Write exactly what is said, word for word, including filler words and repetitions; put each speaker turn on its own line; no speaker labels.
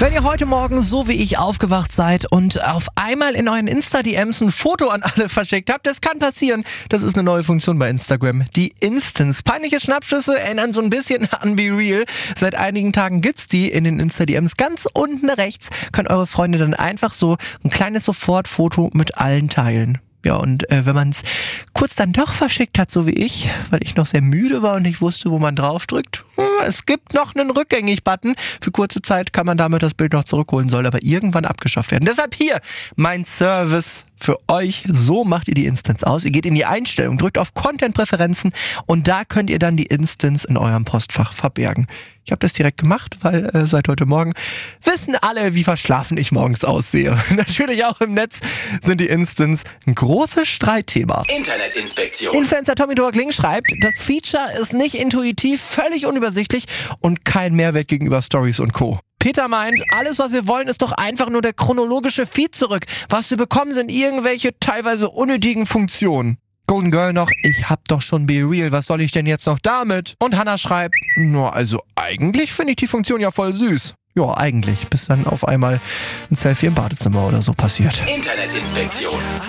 Wenn ihr heute Morgen so wie ich aufgewacht seid und auf einmal in euren Insta-D Ms ein Foto an alle verschickt habt, das kann passieren. Das ist eine neue Funktion bei Instagram. Die Instants. Peinliche Schnappschüsse erinnern so ein bisschen an Be Real. Seit einigen Tagen gibt's die in den Insta-D Ms. Ganz unten rechts können eure Freunde dann einfach so ein kleines Sofortfoto mit allen teilen. Ja, und äh, wenn man es kurz dann doch verschickt hat, so wie ich, weil ich noch sehr müde war und nicht wusste, wo man draufdrückt, hm, es gibt noch einen Rückgängig-Button. Für kurze Zeit kann man damit das Bild noch zurückholen, soll aber irgendwann abgeschafft werden. Deshalb hier mein Service für euch. So macht ihr die Instants aus. Ihr geht in die Einstellung, drückt auf Content-Präferenzen und da könnt ihr dann die Instants in eurem Postfach verbergen. Ich habe das direkt gemacht, weil äh, seit heute Morgen wissen alle, wie verschlafen ich morgens aussehe. Natürlich auch im Netz sind die Instants ein großes Streitthema.
Internetinspektion.
Influencer Tommy Doerkling schreibt, das Feature ist nicht intuitiv, völlig unübersichtlich und kein Mehrwert gegenüber Stories und Co. Peter meint, alles was wir wollen ist doch einfach nur der chronologische Feed zurück. Was wir bekommen sind irgendwelche teilweise unnötigen Funktionen. Golden Girl noch, ich hab doch schon Be Real, was soll ich denn jetzt noch damit? Und Hannah schreibt, nur also eigentlich finde ich die Funktion ja voll süß. Ja, eigentlich, bis dann auf einmal ein Selfie im Badezimmer oder so passiert.
Internetinspektion.